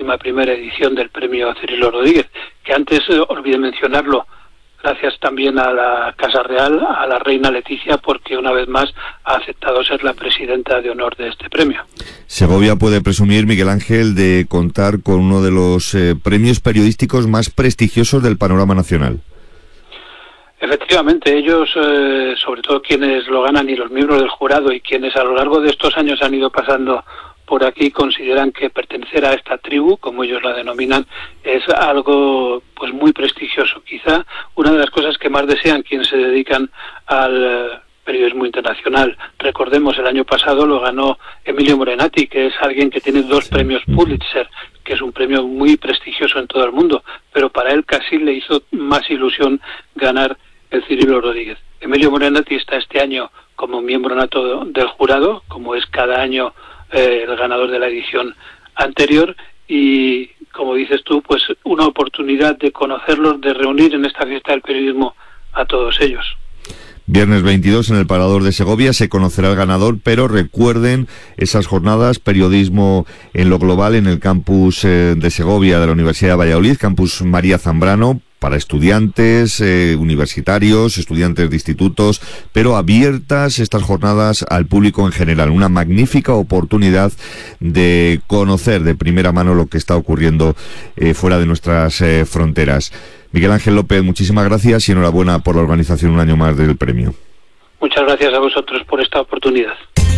31ª edición del premio Cirilo Rodríguez, que antes olvidé mencionarlo, gracias también a la Casa Real, a la reina Leticia, porque una vez más ha aceptado ser la presidenta de honor de este premio. Segovia puede presumir, Miguel Ángel, de contar con uno de los premios periodísticos más prestigiosos del panorama nacional. Efectivamente, ellos, sobre todo quienes lo ganan y los miembros del jurado y quienes a lo largo de estos años han ido pasando por aquí, consideran que pertenecer a esta tribu, como ellos la denominan, es algo pues muy prestigioso. Quizá una de las cosas que más desean quienes se dedican al periodismo internacional. Recordemos, el año pasado lo ganó Emilio Morenati, que es alguien que tiene 2 premios Pulitzer, que es un premio muy prestigioso en todo el mundo, pero para él casi le hizo más ilusión ganar el Cirilo Rodríguez. Emilio Morenati está este año como miembro nato del jurado, como es cada año el ganador de la edición anterior, y como dices tú, pues una oportunidad de conocerlos, de reunir en esta fiesta del periodismo a todos ellos. Viernes 22 en el Parador de Segovia se conocerá el ganador, pero recuerden esas jornadas periodismo en lo global en el campus de Segovia de la Universidad de Valladolid, campus María Zambrano, para estudiantes, universitarios, estudiantes de institutos, pero abiertas estas jornadas al público en general. Una magnífica oportunidad de conocer de primera mano lo que está ocurriendo fuera de nuestras fronteras. Miguel Ángel López, muchísimas gracias y enhorabuena por la organización un año más del premio. Muchas gracias a vosotros por esta oportunidad.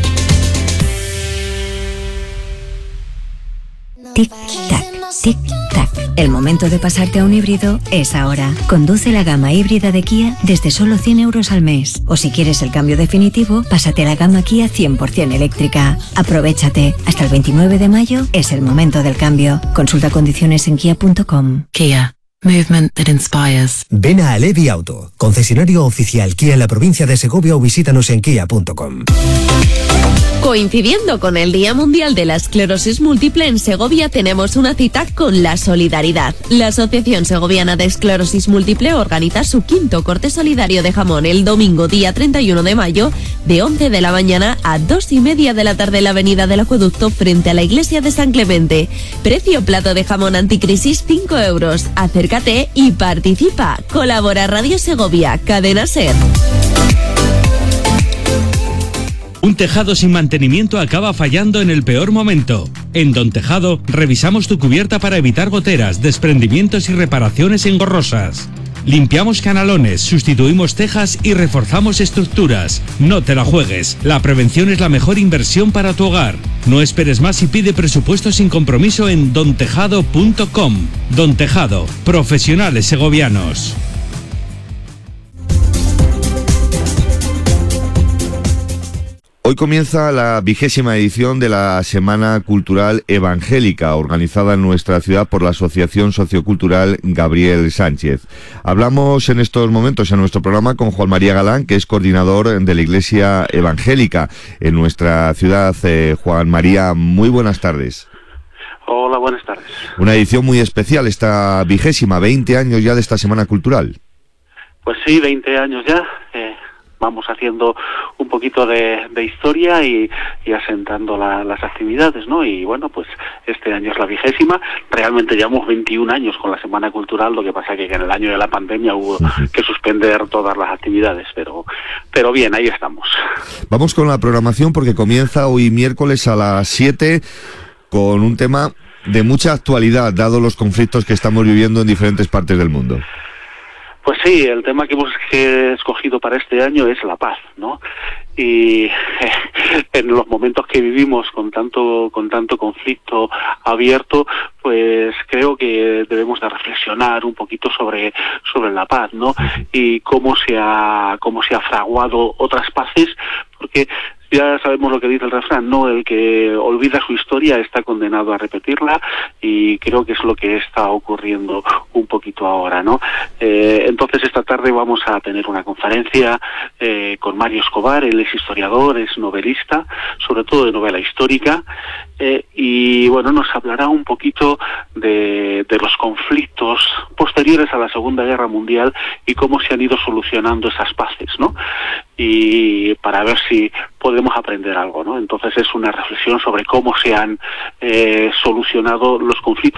Tic-tac, tic-tac. El momento de pasarte a un híbrido es ahora. Conduce la gama híbrida de Kia desde solo 100 euros al mes. O si quieres el cambio definitivo, pásate a la gama Kia 100% eléctrica. Aprovéchate. Hasta el 29 de mayo es el momento del cambio. Consulta condiciones en kia.com. Kia. Movement that inspires. Ven a Alevi Auto, concesionario oficial Kia en la provincia de Segovia, o visítanos en kia.com. Coincidiendo con el Día Mundial de la Esclerosis Múltiple, en Segovia tenemos una cita con la solidaridad. La Asociación Segoviana de Esclerosis Múltiple organiza su 5º corte solidario de jamón el domingo día 31 de mayo de 11 de la mañana a 2:30 de la tarde en la avenida del Acueducto frente a la iglesia de San Clemente. Precio plato de jamón anticrisis 5 euros. Acércate y participa. Colabora Radio Segovia, Cadena SER. Un tejado sin mantenimiento acaba fallando en el peor momento. En Don Tejado revisamos tu cubierta para evitar goteras, desprendimientos y reparaciones engorrosas. Limpiamos canalones, sustituimos tejas y reforzamos estructuras. No te la juegues. La prevención es la mejor inversión para tu hogar. No esperes más y pide presupuesto sin compromiso en dontejado.com. Don Tejado, profesionales segovianos. Hoy comienza la 20ª edición de la Semana Cultural Evangélica, organizada en nuestra ciudad por la Asociación Sociocultural Gabriel Sánchez. Hablamos en estos momentos en nuestro programa con Juan María Galán, que es coordinador de la Iglesia Evangélica en nuestra ciudad. Juan María, muy buenas tardes. Hola, buenas tardes. Una edición muy especial, esta 20ª, 20 años ya de esta Semana Cultural. Pues sí, 20 años ya. Vamos haciendo un poquito de historia y asentando las actividades, ¿no? Y bueno, pues este año es la 20ª. Realmente llevamos 21 años con la Semana Cultural, lo que pasa que en el año de la pandemia hubo que suspender todas las actividades, pero bien, ahí estamos. Vamos con la programación porque comienza hoy miércoles a las 7 con un tema de mucha actualidad, dado los conflictos que estamos viviendo en diferentes partes del mundo. Pues sí, el tema que hemos escogido para este año es la paz, ¿no? Y en los momentos que vivimos con tanto conflicto abierto, pues creo que debemos de reflexionar un poquito sobre la paz, ¿no? Y cómo se ha fraguado otras paces, porque ya sabemos lo que dice el refrán, ¿no? El que olvida su historia está condenado a repetirla, y creo que es lo que está ocurriendo un poquito ahora, ¿no? Entonces esta tarde vamos a tener una conferencia con Mario Escobar. Él es historiador, es novelista, sobre todo de novela histórica, y bueno, nos hablará un poquito de los conflictos posteriores a la Segunda Guerra Mundial y cómo se han ido solucionando esas paces, ¿no? Y para ver si podemos aprender algo, ¿no? Entonces es una reflexión sobre cómo se han solucionado los conflictos